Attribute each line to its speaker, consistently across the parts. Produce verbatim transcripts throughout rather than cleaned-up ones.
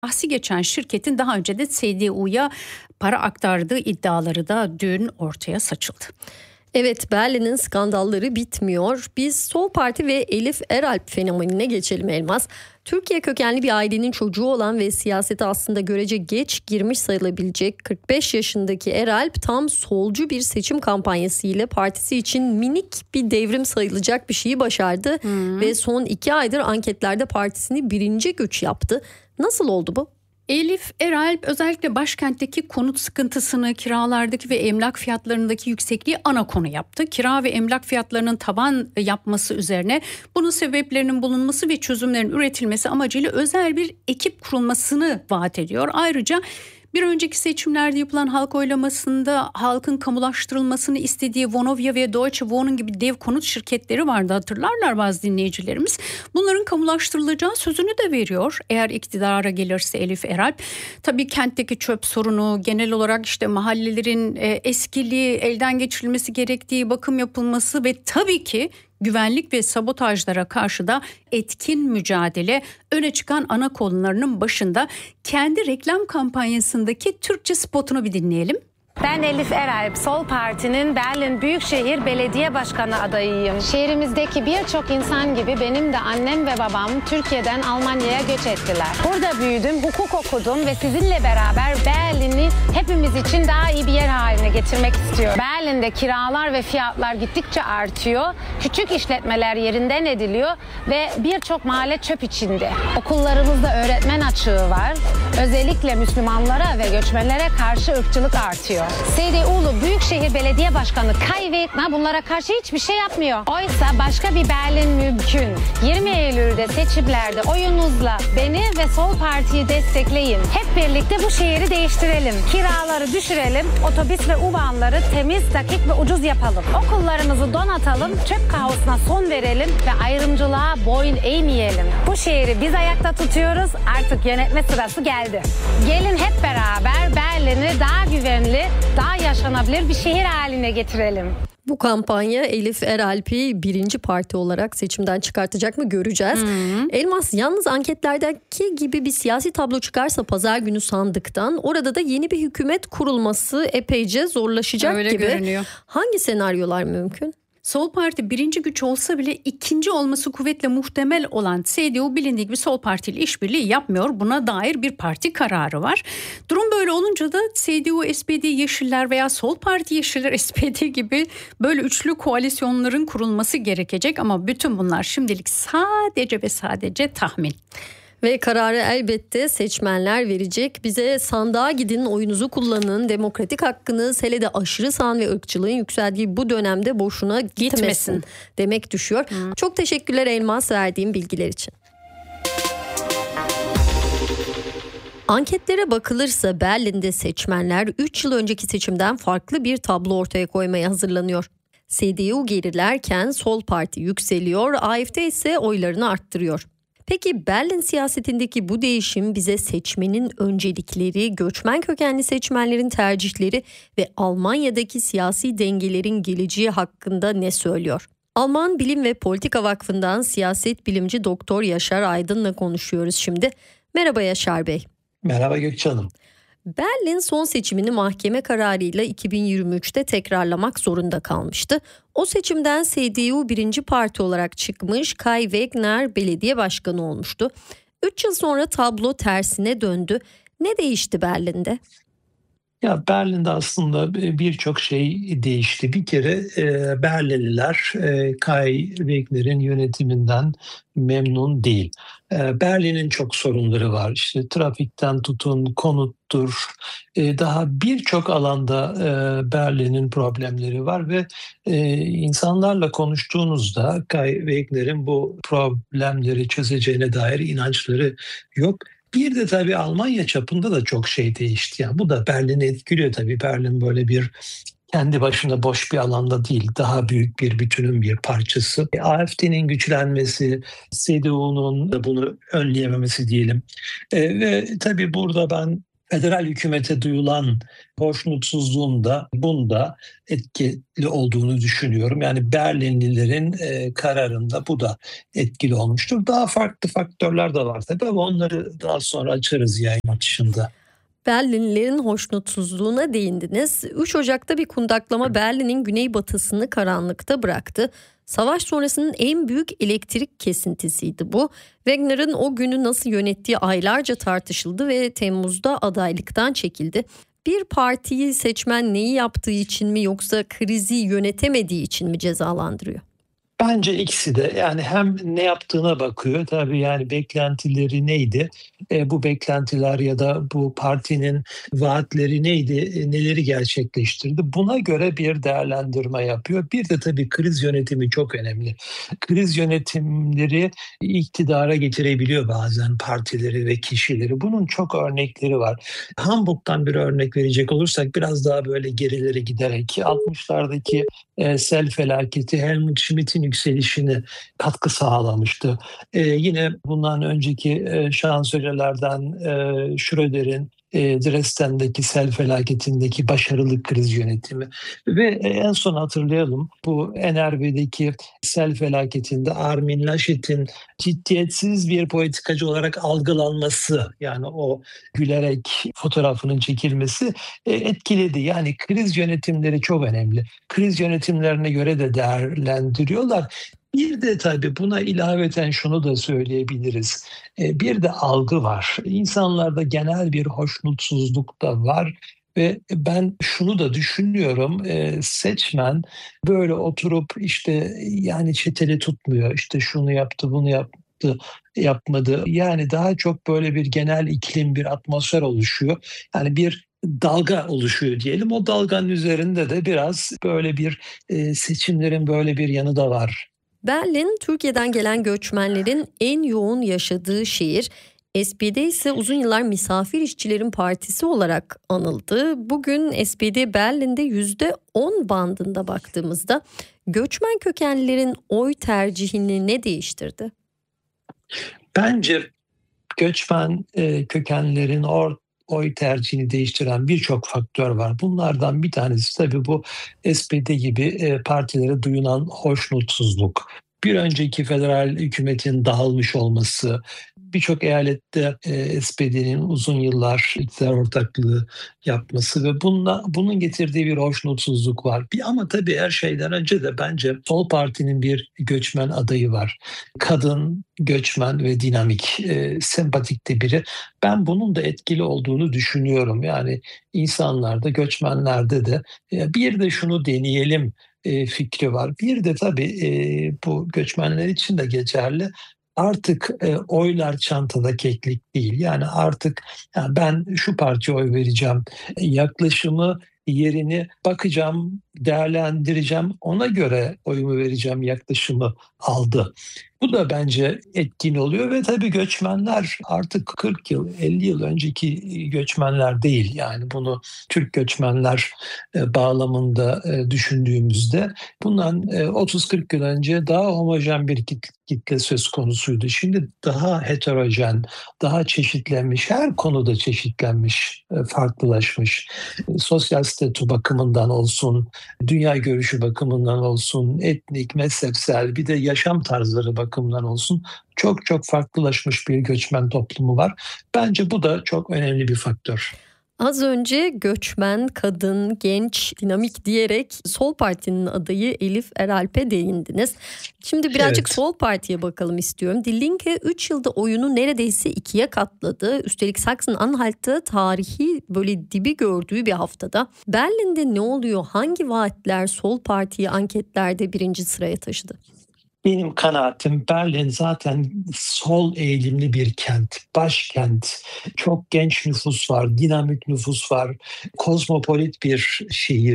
Speaker 1: bahsi geçen şirketin daha önce de C D U'ya para aktardığı iddiaları da dün ortaya saçıldı.
Speaker 2: Evet, Berlin'in skandalları bitmiyor. Biz Sol Parti ve Elif Eralp fenomenine geçelim Elmas. Türkiye kökenli bir ailenin çocuğu olan ve siyasete aslında görece geç girmiş sayılabilecek kırk beş yaşındaki Eralp tam solcu bir seçim kampanyası ile partisi için minik bir devrim sayılacak bir şeyi başardı. Hmm. Ve son iki aydır anketlerde partisini birinci güç yaptı. Nasıl oldu bu?
Speaker 1: Elif Eralp özellikle başkentteki konut sıkıntısını, kiralardaki ve emlak fiyatlarındaki yüksekliği ana konu yaptı. Kira ve emlak fiyatlarının tavan yapması üzerine bunun sebeplerinin bulunması ve çözümlerin üretilmesi amacıyla özel bir ekip kurulmasını vaat ediyor. Ayrıca bir önceki seçimlerde yapılan halk oylamasında halkın kamulaştırılmasını istediği Vonovia ve Deutsche Wohnen gibi dev konut şirketleri vardı, hatırlarlar bazı dinleyicilerimiz. Bunların kamulaştırılacağı sözünü de veriyor eğer iktidara gelirse Elif Eralp. Tabii kentteki çöp sorunu, genel olarak işte mahallelerin e, eskiliği, elden geçirilmesi gerektiği, bakım yapılması ve tabii ki güvenlik ve sabotajlara karşı da etkin mücadele öne çıkan ana konularının başında. Kendi reklam kampanyasındaki Türkçe spotunu bir dinleyelim.
Speaker 3: Ben Elif Eralp, Sol Parti'nin Berlin Büyükşehir Belediye Başkanı adayıyım. Şehrimizdeki birçok insan gibi benim de annem ve babam Türkiye'den Almanya'ya göç ettiler. Burada büyüdüm, hukuk okudum ve sizinle beraber Berlin'i hepimiz için daha iyi bir yer haline getirmek istiyorum. Berlin'de kiralar ve fiyatlar gittikçe artıyor, küçük işletmeler yerinden ediliyor ve birçok mahalle çöp içinde. Okullarımızda öğretmen açığı var. Özellikle Müslümanlara ve göçmenlere karşı ırkçılık artıyor. C D U'lu Büyükşehir Belediye Başkanı Kai Wegner bunlara karşı hiçbir şey yapmıyor. Oysa başka bir Berlin mümkün. yirmi Eylül'de seçimlerde oyunuzla beni ve Sol Parti'yi destekleyin. Hep birlikte bu şehri değiştirelim. Kiraları düşürelim, otobüs ve U-Bahn'ları temiz, dakik ve ucuz yapalım. Okullarımızı donatalım, çöp kaosuna son verelim ve ayrımcılığa boyun eğmeyelim. Bu şehri biz ayakta tutuyoruz, artık yönetme sırası geldi. Gelin hep beraber Berlin'i daha güvenli, daha yaşanabilir bir şehir haline getirelim.
Speaker 2: Bu kampanya Elif Eralp'i birinci parti olarak seçimden çıkartacak mı göreceğiz. Hı-hı. Elmas, yalnız anketlerdeki gibi bir siyasi tablo çıkarsa pazar günü sandıktan, orada da yeni bir hükümet kurulması epeyce zorlaşacak
Speaker 1: öyle
Speaker 2: gibi.
Speaker 1: Görünüyor.
Speaker 2: Hangi senaryolar mümkün?
Speaker 1: Sol Parti birinci güç olsa bile ikinci olması kuvvetle muhtemel olan C D U bilindiği gibi Sol Parti ile işbirliği yapmıyor. Buna dair bir parti kararı var. Durum böyle olunca da C D U, S P D, Yeşiller veya Sol Parti, Yeşiller, S P D gibi böyle üçlü koalisyonların kurulması gerekecek. Ama bütün bunlar şimdilik sadece ve sadece tahmin.
Speaker 2: Ve kararı elbette seçmenler verecek. Bize sandığa gidin, oyunuzu kullanın, demokratik hakkınız hele de aşırı sağ ve ırkçılığın yükseldiği bu dönemde boşuna gitmesin, gitmesin. demek düşüyor. Hmm. Çok teşekkürler Elmas, verdiğim bilgiler için. Anketlere bakılırsa Berlin'de seçmenler üç yıl önceki seçimden farklı bir tablo ortaya koymaya hazırlanıyor. C D U gerilerken Sol Parti yükseliyor, A F D ise oylarını arttırıyor. Peki Berlin siyasetindeki bu değişim bize seçmenin öncelikleri, göçmen kökenli seçmenlerin tercihleri ve Almanya'daki siyasi dengelerin geleceği hakkında ne söylüyor? Alman Bilim ve Politika Vakfı'ndan siyaset bilimci Doktor Yaşar Aydın'la konuşuyoruz şimdi. Merhaba Yaşar Bey.
Speaker 4: Merhaba Gökçe Hanım.
Speaker 2: Berlin son seçimini mahkeme kararıyla iki bin yirmi üçte tekrarlamak zorunda kalmıştı. O seçimden C D U birinci parti olarak çıkmış, Kai Wegner belediye başkanı olmuştu. Üç yıl sonra tablo tersine döndü. Ne değişti Berlin'de?
Speaker 4: Ya Berlin'de aslında birçok şey değişti. Bir kere e, Berlinliler e, Kai Wegner'in yönetiminden memnun değil. E, Berlin'in çok sorunları var. İşte trafikten tutun, konuttur. E, daha birçok alanda e, Berlin'in problemleri var ve e, insanlarla konuştuğunuzda Kai Wegner'in bu problemleri çözeceğine dair inançları yok. Bir de tabii Almanya çapında da çok şey değişti. Yani bu da Berlin'i etkiliyor tabii. Berlin böyle bir kendi başına boş bir alanda değil, daha büyük bir bütünün bir parçası. A F D'nin güçlenmesi, C D U'nun da bunu önleyememesi diyelim. E, ve tabii burada ben federal hükümete duyulan hoşnutsuzluğun da bunda etkili olduğunu düşünüyorum. Yani Berlinlilerin e, kararında bu da etkili olmuştur. Daha farklı faktörler de var tabii ama onları daha sonra açarız yayın açışında.
Speaker 2: Berlinlilerin hoşnutsuzluğuna değindiniz. üç Ocak'ta bir kundaklama Berlin'in güneybatısını karanlıkta bıraktı. Savaş sonrasının en büyük elektrik kesintisiydi bu. Wagner'ın o günü nasıl yönettiği aylarca tartışıldı ve Temmuz'da adaylıktan çekildi. Bir partiyi seçmen neyi yaptığı için mi yoksa krizi yönetemediği için mi cezalandırıyor?
Speaker 4: Bence ikisi de, yani hem ne yaptığına bakıyor tabii, yani beklentileri neydi, e, bu beklentiler ya da bu partinin vaatleri neydi, e, neleri gerçekleştirdi, buna göre bir değerlendirme yapıyor. Bir de tabii kriz yönetimi çok önemli. Kriz yönetimleri iktidara getirebiliyor bazen partileri ve kişileri. Bunun çok örnekleri var. Hamburg'dan bir örnek verecek olursak, biraz daha böyle gerilere giderek altmışlardaki e, sel felaketi Helmut Schmidt'in yükselişine katkı sağlamıştı. Ee, yine bundan önceki e, şansölyelerden e, Schröder'in e, Dresden'deki sel felaketindeki başarılı kriz yönetimi ve e, en son hatırlayalım, bu N R V'deki sel felaketinde Armin Laschet'in ciddiyetsiz bir politikacı olarak algılanması, yani o gülerek fotoğrafının çekilmesi e, etkiledi. Yani kriz yönetimleri çok önemli. Kriz yönetimlerine göre de değerlendiriyorlar. Bir de tabii buna ilaveten şunu da söyleyebiliriz. Bir de algı var. İnsanlarda genel bir hoşnutsuzluk da var. Ve ben şunu da düşünüyorum, seçmen böyle oturup işte yani çeteli tutmuyor, işte şunu yaptı bunu yaptı yapmadı. Yani daha çok böyle bir genel iklim, bir atmosfer oluşuyor. Yani bir dalga oluşuyor diyelim. O dalganın üzerinde de biraz böyle bir e, seçimlerin böyle bir yanı da var.
Speaker 2: Berlin, Türkiye'den gelen göçmenlerin en yoğun yaşadığı şehir. S P D ise uzun yıllar misafir işçilerin partisi olarak anıldı. Bugün S P D Berlin'de yüzde on bandında baktığımızda göçmen kökenlilerin oy tercihini ne değiştirdi?
Speaker 4: Bence göçmen e, kökenlerin or oy tercihini değiştiren birçok faktör var. Bunlardan bir tanesi tabii bu S P D gibi e, partilere duyulan hoşnutsuzluk. Bir önceki federal hükümetin dağılmış olması, birçok eyalette e, S P D'nin uzun yıllar iktidar ortaklığı yapması ve bununla, bunun getirdiği bir hoşnutsuzluk var. Bir, ama tabii her şeyden önce de bence Sol Parti'nin bir göçmen adayı var. Kadın, göçmen ve dinamik, e, sempatik de biri. Ben bunun da etkili olduğunu düşünüyorum. Yani insanlarda, göçmenlerde de e, bir de şunu deneyelim e, fikri var. Bir de tabii e, bu göçmenler için de geçerli. Artık e, oylar çantada keklik değil. Yani artık yani ben şu partiye oy vereceğim yaklaşımı, yerini bakacağım, değerlendireceğim, ona göre oyumu vereceğim yaklaşımı aldı. Bu da bence etkin oluyor ve tabii göçmenler artık kırk yıl, elli yıl önceki göçmenler değil. Yani bunu Türk göçmenler bağlamında düşündüğümüzde bundan otuz kırk yıl önce daha homojen bir kitle söz konusuydu. Şimdi daha heterojen, daha çeşitlenmiş, her konuda çeşitlenmiş, farklılaşmış. Sosyal statü bakımından olsun, dünya görüşü bakımından olsun, etnik, mezhepsel, bir de yaşam tarzları bakımından olsun çok çok farklılaşmış bir göçmen toplumu var. Bence bu da çok önemli bir faktör.
Speaker 2: Az önce göçmen, kadın, genç, dinamik diyerek Sol Parti'nin adayı Elif Eralp'e değindiniz. Şimdi birazcık evet. Sol Parti'ye bakalım istiyorum. Die Linke üç yılda oyunu neredeyse ikiye katladı. Üstelik Sachsen-Anhalt'ta tarihi böyle dibi gördüğü bir haftada. Berlin'de ne oluyor? Hangi vaatler Sol Parti'yi anketlerde birinci sıraya taşıdı?
Speaker 4: Benim kanaatim, Berlin zaten sol eğilimli bir kent, başkent. Çok genç nüfus var, dinamik nüfus var, kozmopolit bir şehir.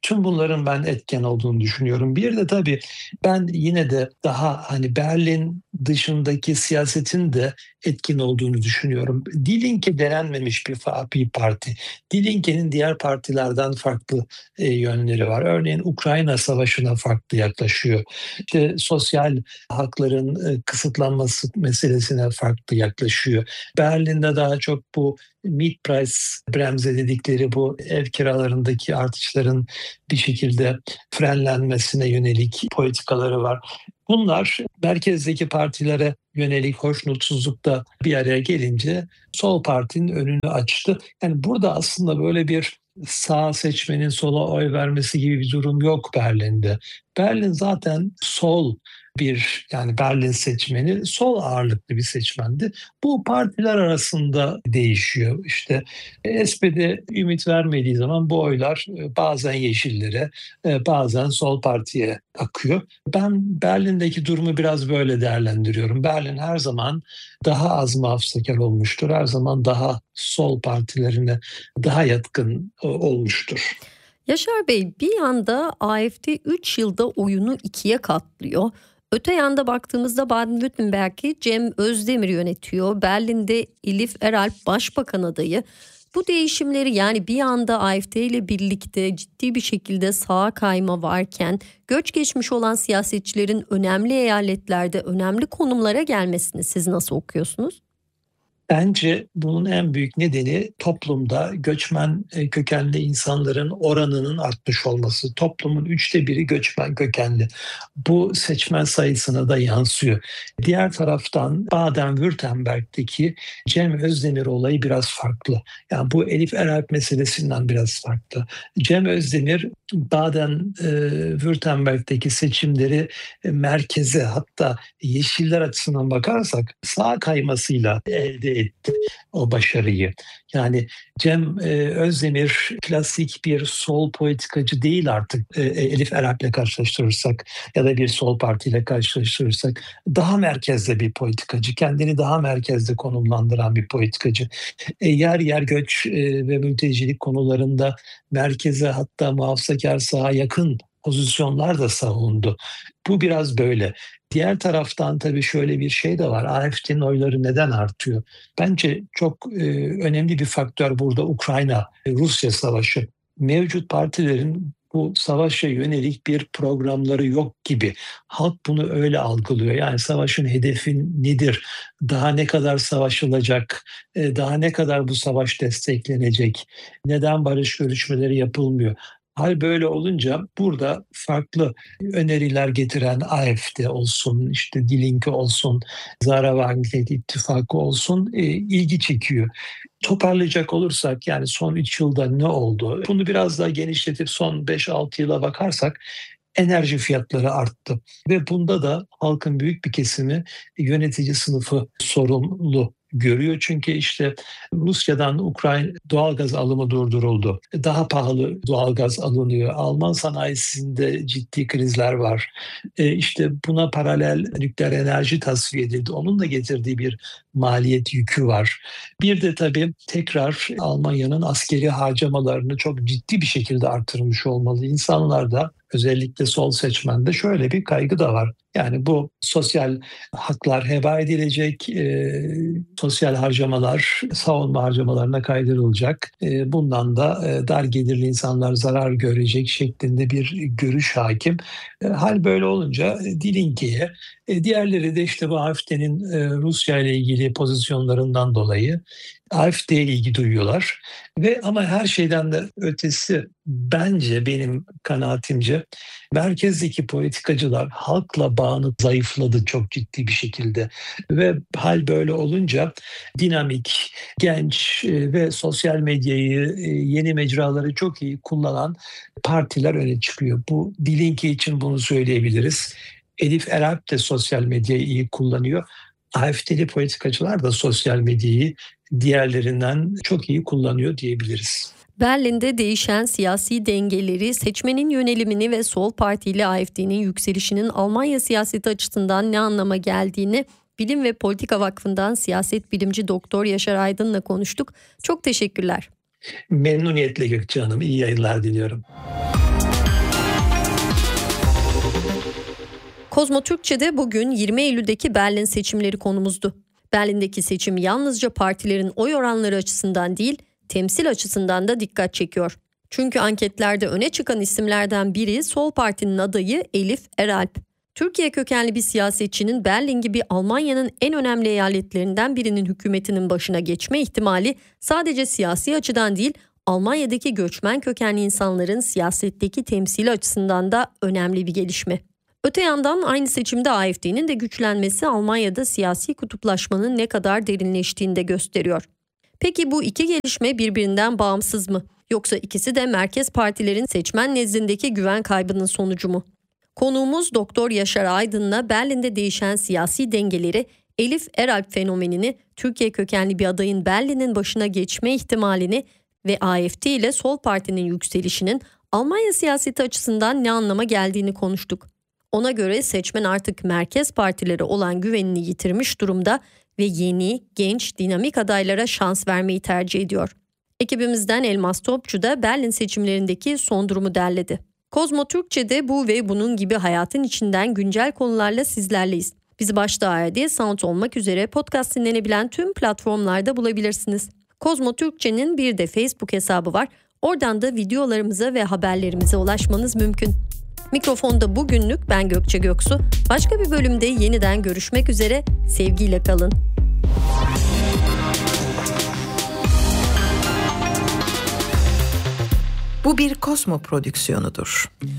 Speaker 4: Tüm bunların ben etken olduğunu düşünüyorum. Bir de tabii ben yine de daha hani Berlin dışındaki siyasetin de etkin olduğunu düşünüyorum. Die Linke denenmemiş bir, bir parti. Die Linke'nin diğer partilerden farklı e, yönleri var. Örneğin Ukrayna Savaşı'na farklı yaklaşıyor. İşte sosyal hakların e, kısıtlanması meselesine farklı yaklaşıyor. Berlin'de daha çok bu Mietpreisbremse dedikleri bu ev kiralarındaki artışların bir şekilde frenlenmesine yönelik politikaları var. Bunlar merkezdeki partilere yönelik hoşnutsuzlukta bir araya gelince sol partinin önünü açtı. Yani burada aslında böyle bir sağ seçmenin sola oy vermesi gibi bir durum yok Berlin'de. Berlin zaten sol bir, yani Berlin seçmeni sol ağırlıklı bir seçmendi. Bu partiler arasında değişiyor. İşte S P D ümit vermediği zaman bu oylar bazen yeşillere, bazen sol partiye akıyor. Ben Berlin'deki durumu biraz böyle değerlendiriyorum. Berlin her zaman daha az muhafazakar olmuştur. Her zaman daha sol partilerine daha yatkın olmuştur.
Speaker 2: Yaşar Bey, bir yanda A F D üç yılda oyunu ikiye katlıyor. Öte yanda baktığımızda Baden-Württemberg'i Cem Özdemir yönetiyor. Berlin'de Elif Eralp başbakan adayı. Bu değişimleri, yani bir yanda A F D ile birlikte ciddi bir şekilde sağa kayma varken göç geçmiş olan siyasetçilerin önemli eyaletlerde önemli konumlara gelmesini siz nasıl okuyorsunuz?
Speaker 4: Bence bunun en büyük nedeni toplumda göçmen kökenli insanların oranının artmış olması. Toplumun üçte biri göçmen kökenli. Bu seçmen sayısına da yansıyor. Diğer taraftan Baden-Württemberg'deki Cem Özdemir olayı biraz farklı. Yani bu Elif Eralp meselesinden biraz farklı. Cem Özdemir Baden-Württemberg'deki seçimleri merkeze, hatta yeşiller açısından bakarsak sağ kaymasıyla elde etti o başarıyı. Yani Cem e, Özdemir klasik bir sol politikacı değil artık, e, Elif Eralp'le karşılaştırırsak ya da bir sol partiyle karşılaştırırsak. Daha merkezde bir politikacı, kendini daha merkezde konumlandıran bir politikacı. E, yer yer göç e, ve mültecilik konularında merkeze, hatta muhafazakar sağa yakın pozisyonlar da savundu. Bu biraz böyle. Diğer taraftan tabii şöyle bir şey de var. A F D'nin oyları neden artıyor? Bence çok e, önemli bir faktör burada Ukrayna-Rusya savaşı. Mevcut partilerin bu savaşa yönelik bir programları yok gibi. Halk bunu öyle algılıyor. Yani savaşın hedefi nedir? Daha ne kadar savaşılacak? Daha ne kadar bu savaş desteklenecek? Neden barış görüşmeleri yapılmıyor? Hal böyle olunca burada farklı öneriler getiren A F D olsun, işte Die Linke olsun, Zahra Wagenknecht ittifakı olsun e, ilgi çekiyor. Toparlayacak olursak, yani son üç yılda ne oldu? Bunu biraz daha genişletip son beş altı yıla bakarsak enerji fiyatları arttı. Ve bunda da halkın büyük bir kesimi, yönetici sınıfı sorumlu görüyor. Çünkü işte Rusya'dan Ukrayna doğalgaz alımı durduruldu. Daha pahalı doğalgaz alınıyor. Alman sanayisinde ciddi krizler var. E işte buna paralel nükleer enerji tasfiye edildi. Onun da getirdiği bir maliyet yükü var. Bir de tabii tekrar Almanya'nın askeri harcamalarını çok ciddi bir şekilde artırmış olmalı. İnsanlar da, özellikle sol seçmende şöyle bir kaygı da var. Yani bu sosyal haklar heba edilecek, e, sosyal harcamalar savunma harcamalarına kaydırılacak. E, bundan da e, dar gelirli insanlar zarar görecek şeklinde bir görüş hakim. E, hal böyle olunca e, Die Linke'ye, e, diğerleri de işte bu A F D'nin e, Rusya ile ilgili pozisyonlarından dolayı A F D'ye ilgi duyuyorlar. Ve ama her şeyden de ötesi, bence benim kanaatimce, merkezdeki politikacılar halkla bağını zayıfladı çok ciddi bir şekilde. Ve hal böyle olunca dinamik, genç ve sosyal medyayı, yeni mecraları çok iyi kullanan partiler öne çıkıyor. Bu Die Linke için bunu söyleyebiliriz. Elif Eralp de sosyal medyayı iyi kullanıyor. A F D'li politikacılar da sosyal medyayı diğerlerinden çok iyi kullanıyor diyebiliriz.
Speaker 2: Berlin'de değişen siyasi dengeleri, seçmenin yönelimini ve sol partiyle A F D'nin yükselişinin Almanya siyaseti açısından ne anlama geldiğini Bilim ve Politika Vakfı'ndan siyaset bilimci Doktor Yaşar Aydın'la konuştuk. Çok teşekkürler.
Speaker 4: Memnuniyetle Gökçe Hanım. İyi yayınlar diliyorum.
Speaker 2: Kozmo Türkçe'de bugün yirmi Eylül'deki Berlin seçimleri konumuzdu. Berlin'deki seçim yalnızca partilerin oy oranları açısından değil, temsil açısından da dikkat çekiyor. Çünkü anketlerde öne çıkan isimlerden biri Sol Parti'nin adayı Elif Eralp. Türkiye kökenli bir siyasetçinin Berlin gibi Almanya'nın en önemli eyaletlerinden birinin hükümetinin başına geçme ihtimali sadece siyasi açıdan değil, Almanya'daki göçmen kökenli insanların siyasetteki temsili açısından da önemli bir gelişme. Öte yandan aynı seçimde A F D'nin de güçlenmesi Almanya'da siyasi kutuplaşmanın ne kadar derinleştiğini de gösteriyor. Peki bu iki gelişme birbirinden bağımsız mı? Yoksa ikisi de merkez partilerin seçmen nezdindeki güven kaybının sonucu mu? Konuğumuz Doktor Yaşar Aydın'la Berlin'de değişen siyasi dengeleri, Elif Eralp fenomenini, Türkiye kökenli bir adayın Berlin'in başına geçme ihtimalini ve A F D ile Sol Parti'nin yükselişinin Almanya siyaseti açısından ne anlama geldiğini konuştuk. Ona göre seçmen artık merkez partilere olan güvenini yitirmiş durumda ve yeni, genç, dinamik adaylara şans vermeyi tercih ediyor. Ekibimizden Elmas Topçu da Berlin seçimlerindeki son durumu derledi. Kozmo Türkçe'de bu ve bunun gibi hayatın içinden güncel konularla sizlerleyiz. Bizi başta A R D Sound olmak üzere podcast dinlenebilen tüm platformlarda bulabilirsiniz. Kozmo Türkçe'nin bir de Facebook hesabı var. Oradan da videolarımıza ve haberlerimize ulaşmanız mümkün. Mikrofonda bugünlük ben Gökçe Göksu. Başka bir bölümde yeniden görüşmek üzere. Sevgiyle kalın.
Speaker 5: Bu bir Kozmo prodüksiyonudur.